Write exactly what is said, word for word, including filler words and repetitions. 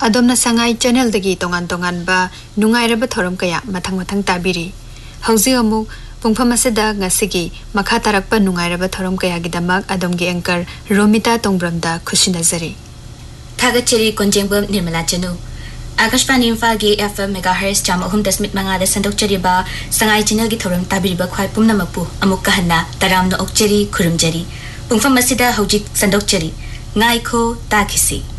Adomna sangai channel dagi tongan tongan ba nungai raba thorom kaya mathang mathang tabiri. Hauzi amu pungpham asida ngasigi makha tarakpa nungai raba thorom kaya gidamak adomgi anchor Romita Tongbramda khusinazari. Thagacheri konjengbam Nirmala Chanu. Akashvani Imphal gi F M megahertz cham ahum dasmit manga da sandokchari ba sangai channel gi thorom tabiri ba khwai pumnamapu amuk kahanna taramna okchari khurumjari. Pungpham asida haujik sandokchari. Ngai kho takisi.